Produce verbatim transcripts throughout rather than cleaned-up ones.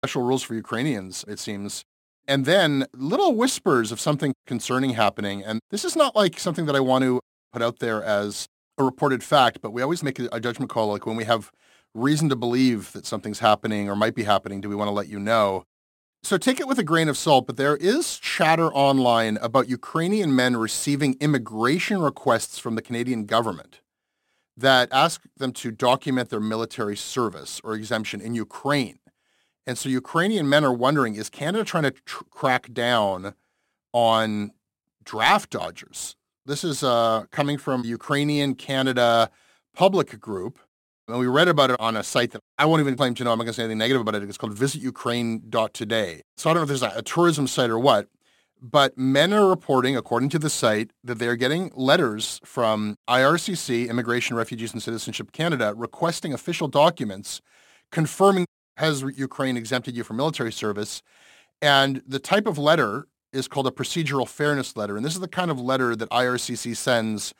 special rules for Ukrainians, it seems. And then little whispers of something concerning happening. And this is not like something that I want to put out there as a reported fact, but we always make a judgment call. Like when we have reason to believe that something's happening or might be happening, do we want to let you know? So take it with a grain of salt, but there is chatter online about Ukrainian men receiving immigration requests from the Canadian government that ask them to document their military service or exemption in Ukraine. And so Ukrainian men are wondering, is Canada trying to tr- crack down on draft dodgers? This is uh, coming from Ukrainian Canada Public Group. And we read about it on a site that I won't even claim to know. I'm not going to say anything negative about it. It's called visit ukraine dot today. So I don't know if there's a, a tourism site or what, but men are reporting, according to the site, that they're getting letters from I R C C, Immigration, Refugees, and Citizenship Canada, requesting official documents confirming has Ukraine exempted you from military service. And the type of letter is called a procedural fairness letter. And this is the kind of letter that I R C C sends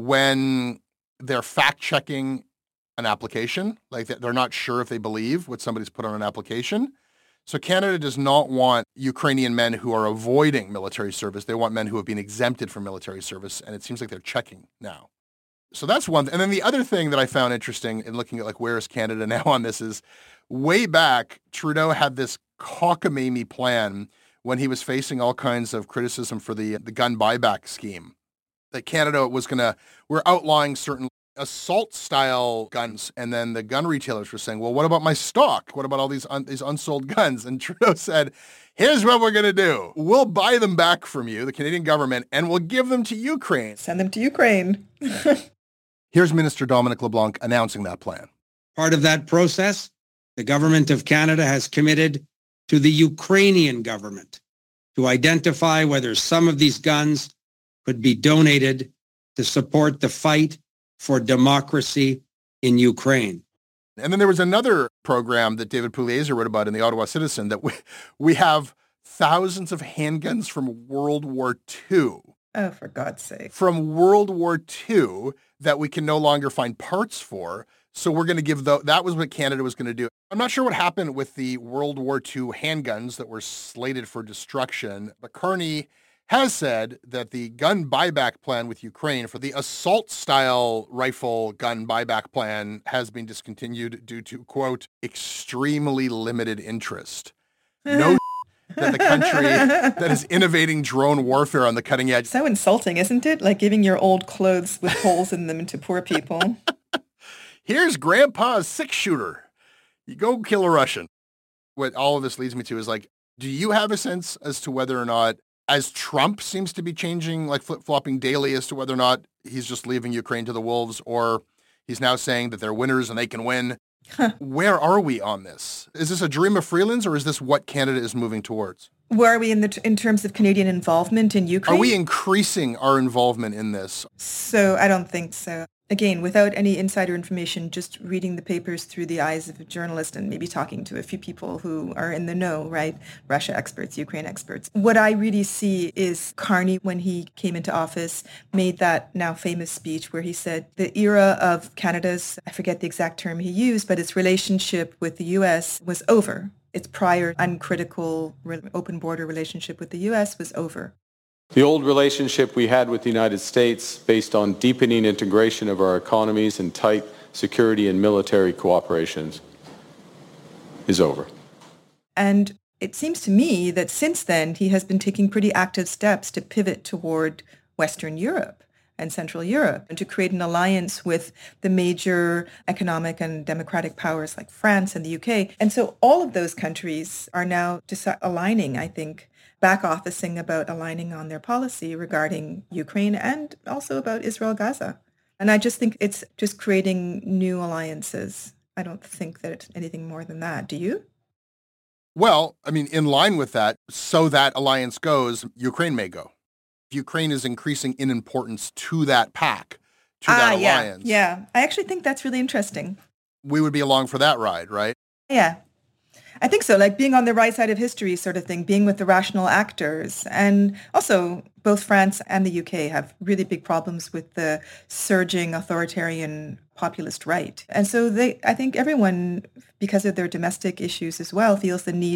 when they're fact-checking an application, like they're not sure if they believe what somebody's put on an application. So Canada does not want Ukrainian men who are avoiding military service. They want men who have been exempted from military service, and it seems like they're checking now. So that's one. Th- and then the other thing that I found interesting in looking at like where is Canada now on this is way back, Trudeau had this cockamamie plan when he was facing all kinds of criticism for the, the gun buyback scheme, that Canada was going to, we're outlawing certain assault-style guns, and then the gun retailers were saying, well, what about my stock? What about all these un- these unsold guns? And Trudeau said, here's what we're going to do. We'll buy them back from you, the Canadian government, and we'll give them to Ukraine. Send them to Ukraine. Here's Minister Dominic LeBlanc announcing that plan. Part of that process, the government of Canada has committed to the Ukrainian government to identify whether some of these guns could be donated to support the fight for democracy in Ukraine. And then there was another program that David Pugliese wrote about in the Ottawa Citizen, that we, we have thousands of handguns from World War Two. Oh, for God's sake. From World War Two that we can no longer find parts for. So we're going to give the, that was what Canada was going to do. I'm not sure what happened with the World War Two handguns that were slated for destruction, but Carney has said that the gun buyback plan with Ukraine for the assault-style rifle gun buyback plan has been discontinued due to, quote, extremely limited interest. No that the country that is innovating drone warfare on the cutting edge. So insulting, isn't it? Like giving your old clothes with holes in them to poor people. Here's Grandpa's six-shooter. You go kill a Russian. What all of this leads me to is like, do you have a sense as to whether or not, as Trump seems to be changing, like flip-flopping daily as to whether or not he's just leaving Ukraine to the wolves, or he's now saying that they're winners and they can win. Huh. Where are we on this? Is this a dream of Freeland's, or is this what Canada is moving towards? Where are we in the t- in terms of Canadian involvement in Ukraine? Are we increasing our involvement in this? So I don't think so. Again, without any insider information, just reading the papers through the eyes of a journalist and maybe talking to a few people who are in the know, right? Russia experts, Ukraine experts. What I really see is Carney, when he came into office, made that now famous speech where he said the era of Canada's, I forget the exact term he used, but its relationship with the U S was over. Its prior uncritical open border relationship with the U S was over. The old relationship we had with the United States, based on deepening integration of our economies and tight security and military cooperations, is over. And it seems to me that since then, he has been taking pretty active steps to pivot toward Western Europe and Central Europe, and to create an alliance with the major economic and democratic powers like France and the U K. And so all of those countries are now just aligning, I think, back officing about aligning on their policy regarding Ukraine and also about Israel-Gaza. And I just think it's just creating new alliances. I don't think that it's anything more than that. Do you? Well, I mean, in line with that, so that alliance goes, Ukraine may go. Ukraine is increasing in importance to that pack, to ah, that yeah, alliance. Yeah, I actually think that's really interesting. We would be along for that ride, right? Yeah. I think so, like being on the right side of history sort of thing, being with the rational actors. And also, both France and the U K have really big problems with the surging authoritarian populist right. And so they, I think everyone, because of their domestic issues as well, feels the need